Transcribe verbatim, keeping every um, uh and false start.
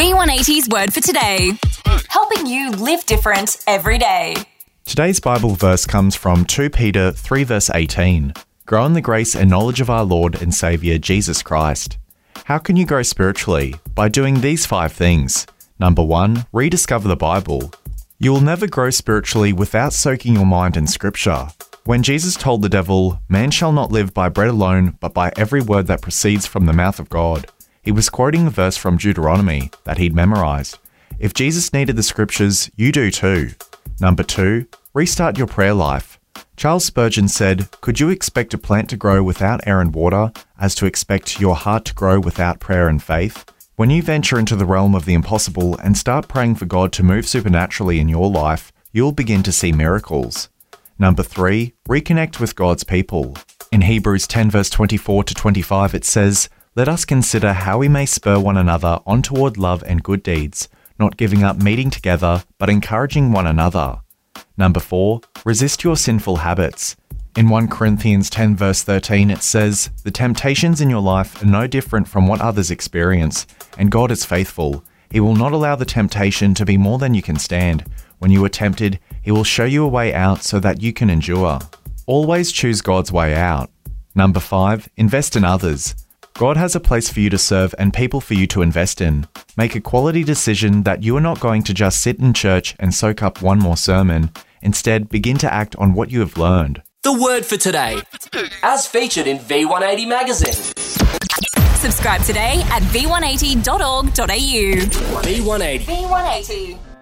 V one eighty's Word for Today, helping you live different every day. Today's Bible verse comes from Second Peter three verse eighteen. Grow in the grace and knowledge of our Lord and Saviour Jesus Christ. How can you grow spiritually? By doing these five things. Number one, rediscover the Bible. You will never grow spiritually without soaking your mind in Scripture. When Jesus told the devil, "Man shall not live by bread alone, but by every word that proceeds from the mouth of God," he was quoting a verse from Deuteronomy that he'd memorized. If Jesus needed the Scriptures, you do too. Number two, restart your prayer life. Charles Spurgeon said, "Could you expect a plant to grow without air and water, as to expect your heart to grow without prayer and faith?" When you venture into the realm of the impossible and start praying for God to move supernaturally in your life, you'll begin to see miracles. Number three, reconnect with God's people. In Hebrews ten verse twenty-four to twenty-five it says, "Let us consider how we may spur one another on toward love and good deeds, not giving up meeting together, but encouraging one another." Number four, resist your sinful habits. In First Corinthians ten verse thirteen it says, "The temptations in your life are no different from what others experience, and God is faithful. He will not allow the temptation to be more than you can stand. When you are tempted, He will show you a way out so that you can endure." Always choose God's way out. Number five, invest in others. God has a place for you to serve and people for you to invest in. Make a quality decision that you are not going to just sit in church and soak up one more sermon. Instead, begin to act on what you have learned. The Word for Today, as featured in V one eighty magazine. Subscribe today at v one eighty dot org dot a u. V one eighty. V one eighty.